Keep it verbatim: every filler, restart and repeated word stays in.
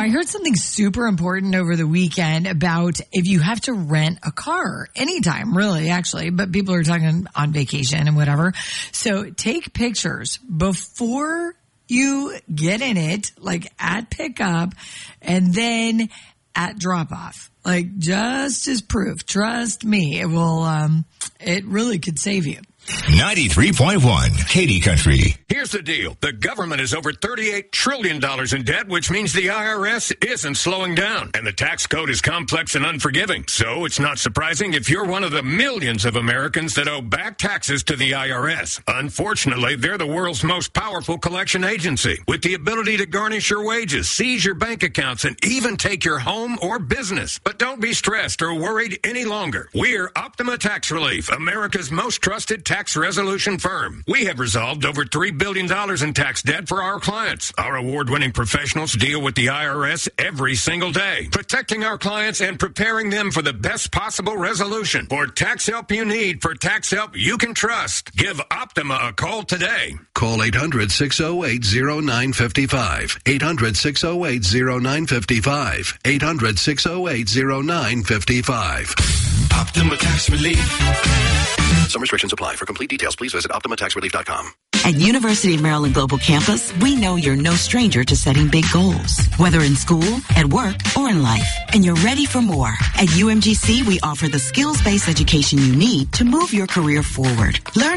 I heard something super important over the weekend about if you have to rent a car anytime, really, actually, but people are talking on vacation and whatever. So take pictures before you get in it, like at pickup and then at drop off. Like just as proof. Trust me, it will, um, it really could save you. ninety-three point one Katy Country. Here's the deal. The government is over thirty-eight trillion dollars in debt, which means the I R S isn't slowing down. And the tax code is complex and unforgiving. So it's not surprising if you're one of the millions of Americans that owe back taxes to the I R S. Unfortunately, they're the world's most powerful collection agency, with the ability to garnish your wages, seize your bank accounts, and even take your home or business. But don't be stressed or worried any longer. We're Optima Tax Relief, America's most trusted tax resolution firm. We have resolved over three billion dollars in tax debt for our clients. Our award-winning professionals deal with the I R S every single day, protecting our clients and preparing them for the best possible resolution. For tax help you need, for tax help you can trust, give Optima a call today. Call eight hundred, six oh eight, oh nine five five. eight hundred, six oh eight, oh nine five five. eight hundred, six oh eight, oh nine five five. Optima Tax Relief. Some restrictions apply. For complete details, please visit optima tax relief dot com. At University of Maryland Global Campus, we know you're no stranger to setting big goals, whether in school, at work, or in life. And you're ready for more. At U M G C, we offer the skills-based education you need to move your career forward. Learn